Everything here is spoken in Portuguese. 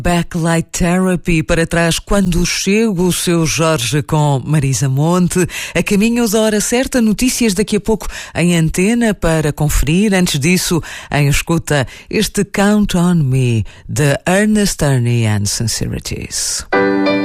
Backlight Therapy, para trás quando chego, o seu Jorge com Marisa Monte. A caminho da hora certa, notícias daqui a pouco em antena para conferir. Antes disso, em escuta, este Count on Me de Ernest Tuurney and Sincerities.